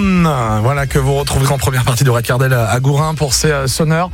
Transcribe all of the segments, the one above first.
Down. Voilà que vous retrouverez en première partie de Racardel à Gourin pour ces sonneurs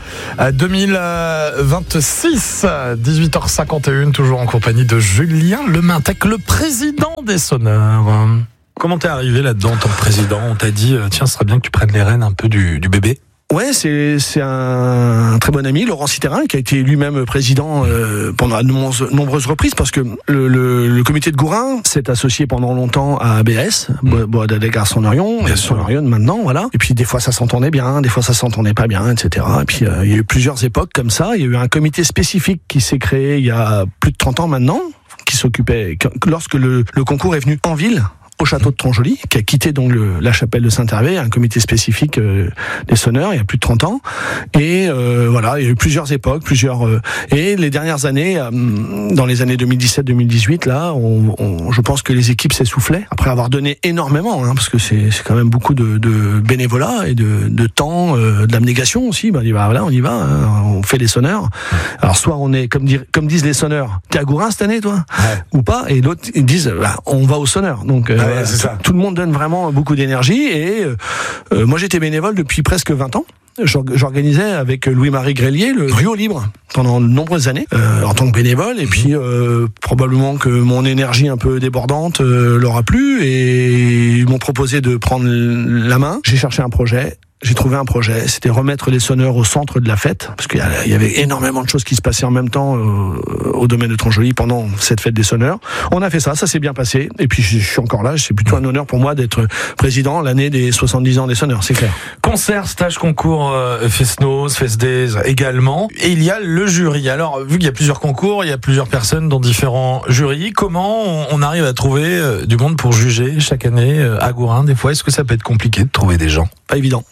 2026. 18h51, toujours en compagnie de Julien Lemintec, le président des sonneurs. Comment t'es arrivé là-dedans en tant que président? On t'a dit, tiens, ce serait bien que tu prennes les rênes un peu du bébé. Ouais, c'est un très bon ami, Laurent Citerin, qui a été lui-même président pendant de nombreuses reprises, parce que le comité de Gourin s'est associé pendant longtemps à ABS, Bois d'Adèle Sonorion, maintenant, voilà. Et puis des fois ça s'entendait bien, des fois ça s'entendait pas bien, etc. Et puis il y a eu plusieurs époques comme ça. Il y a eu un comité spécifique qui s'est créé il y a plus de 30 ans maintenant, qui s'occupait, lorsque le concours est venu en ville, au château de Tronjoli, qui a quitté donc la chapelle de Saint-Hervé, un comité spécifique des sonneurs il y a plus de 30 ans. Et voilà, il y a eu plusieurs époques, et les dernières années, dans les années 2017-2018, là, je pense que les équipes s'essoufflaient après avoir donné énormément, parce que c'est quand même beaucoup de bénévolat et de temps, de l'abnégation aussi. On y va, on fait les sonneurs. Alors soit on est comme disent les sonneurs, t'es à Gourin cette année toi, ou pas, et l'autre ils disent on va aux sonneurs. Donc c'est ça. Tout le monde donne vraiment beaucoup d'énergie, et moi j'étais bénévole depuis presque 20 ans. J'organisais avec Louis-Marie Grélier le duo libre pendant de nombreuses années en tant que bénévole, et puis probablement que mon énergie un peu débordante leur a plu, et ils m'ont proposé de prendre la main. J'ai cherché un projet. J'ai trouvé un projet, c'était remettre les sonneurs au centre de la fête, parce qu'il y avait énormément de choses qui se passaient en même temps au domaine de Tronjoli pendant cette fête des sonneurs. On a fait ça s'est bien passé, et puis je suis encore là, c'est plutôt un honneur pour moi d'être président l'année des 70 ans des sonneurs, c'est clair. Concert, stage, concours, Fest-Noz, Fest-Days également, et il y a le jury. Alors, vu qu'il y a plusieurs concours, il y a plusieurs personnes dans différents jurys, comment on arrive à trouver du monde pour juger chaque année à Gourin? Des fois, est-ce que ça peut être compliqué de trouver des gens? Pas évident.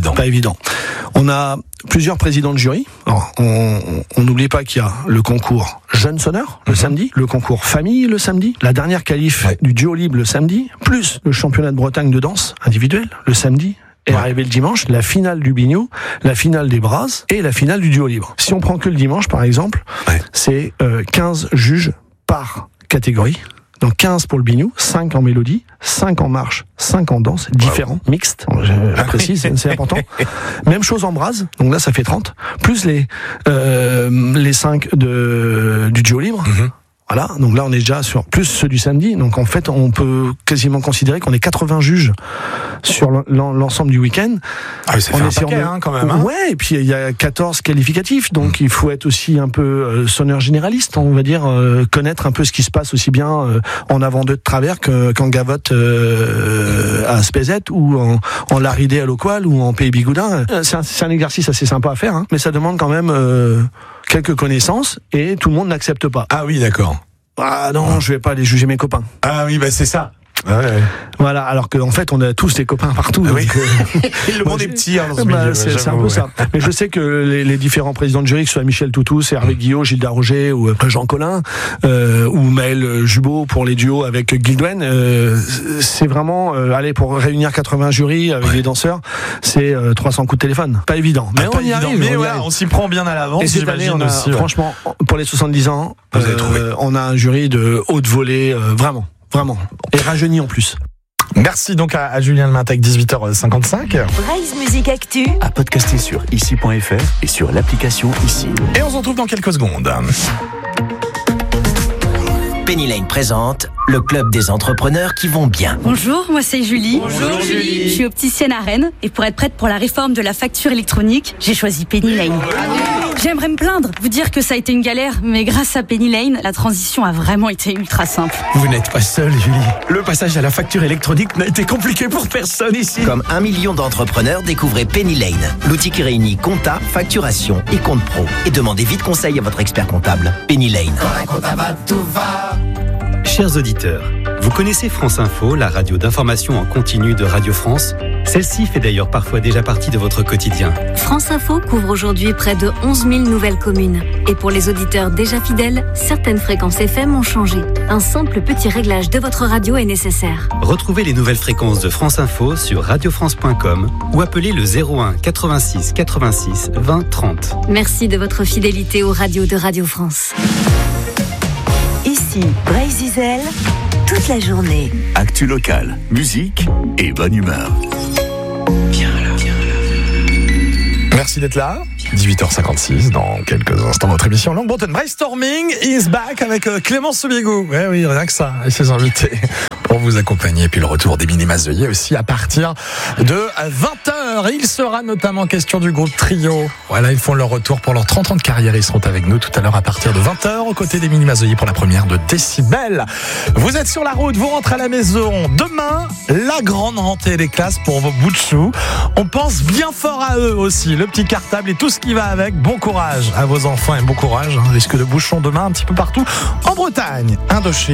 On a plusieurs présidents de jury. Alors, on n'oublie pas qu'il y a le concours Jeunes Sonneurs le samedi, le concours Famille le samedi, la dernière qualif du duo libre le samedi, plus le championnat de Bretagne de danse individuel le samedi. Et arrivé le dimanche, la finale du biniou, la finale des brasses et la finale du duo libre. Si on prend que le dimanche, par exemple, c'est 15 juges par catégorie. Donc 15 pour le biniou, 5 en mélodie, 5 en marche, 5 en danse, différents, mixtes, je précise, c'est important. Même chose en brase, donc là ça fait 30, plus les 5 du duo libre. Voilà, donc là on est déjà sur plus ceux du samedi, donc en fait on peut quasiment considérer qu'on est 80 juges sur l'ensemble du week-end. Ah oui, ça fait un paquet quand même. Ouais, et puis il y a 14 qualificatifs, donc il faut être aussi un peu sonneur généraliste, on va dire, connaître un peu ce qui se passe aussi bien en avant de travers qu'en gavotte à Spézet, ou en Laridé à Locoal, ou en Pays Bigoudin. C'est un exercice assez sympa à faire, mais ça demande quand même quelques connaissances, et tout le monde n'accepte pas. Ah oui, d'accord. Ah non, je vais pas aller juger mes copains. Ah oui, c'est ça. Voilà, alors qu'en fait on a tous des copains partout. Donc, le monde est petit dans ce milieu. C'est un peu ça. Mais je sais que les différents présidents de jury, que ce soit Michel Toutous, Hervé Guillot, Gilles Darroger ou Jean Collin, ou Maël Jubot pour les duos avec Guildouen, c'est vraiment pour réunir 80 jurys avec les danseurs, c'est 300 coups de téléphone. Pas évident. Mais on y arrive. Mais on s'y prend bien à l'avance. Et cette année, franchement, pour les 70 ans, on a un jury de haute volée, vraiment. Et rajeuni en plus. Merci donc à Julien Lemintec, 18h55. Braise Musique Actu à podcaster sur ici.fr et sur l'application Ici. Et on se retrouve dans quelques secondes. Penny Lane présente le club des entrepreneurs qui vont bien. Bonjour, moi c'est Julie. Bonjour Julie. Je suis opticienne à Rennes, et pour être prête pour la réforme de la facture électronique, j'ai choisi Penny Lane. J'aimerais me plaindre, vous dire que ça a été une galère, mais grâce à Penny Lane, la transition a vraiment été ultra simple. Vous n'êtes pas seule, Julie. Le passage à la facture électronique n'a été compliqué pour personne ici. Comme 1 million d'entrepreneurs, découvrez Penny Lane, l'outil qui réunit compta, facturation et compte pro. Et demandez vite conseil à votre expert comptable. Penny Lane. Chers auditeurs, vous connaissez France Info, la radio d'information en continu de Radio France? Celle-ci fait d'ailleurs parfois déjà partie de votre quotidien. France Info couvre aujourd'hui près de 11 000 nouvelles communes. Et pour les auditeurs déjà fidèles, certaines fréquences FM ont changé. Un simple petit réglage de votre radio est nécessaire. Retrouvez les nouvelles fréquences de France Info sur radiofrance.com ou appelez le 01 86 86 20 30. Merci de votre fidélité aux radios de Radio France. Ici, Braise Diesel, toute la journée. Actu locale, musique et bonne humeur. Merci d'être là. 18h56, dans quelques instants, votre émission Longue Bretonne Brainstorming is back avec Clémence Sobiego. Ouais, oui, rien que ça, et ses invités pour vous accompagner. Et puis le retour des Mini-Mazoyer aussi à partir de 20h. Il sera notamment question du groupe Trio. Voilà, ils font leur retour pour leurs 30 ans de carrière. Ils seront avec nous tout à l'heure à partir de 20h aux côtés des Mini-Mazoyer pour la première de Décibel. Vous êtes sur la route, vous rentrez à la maison. Demain, la grande rentrée des classes pour vos bouts de choux. On pense bien fort à eux aussi. Le petit cartable et tout ce qui va avec. Bon courage à vos enfants et bon courage. Risque de bouchons demain un petit peu partout en Bretagne. Indochine.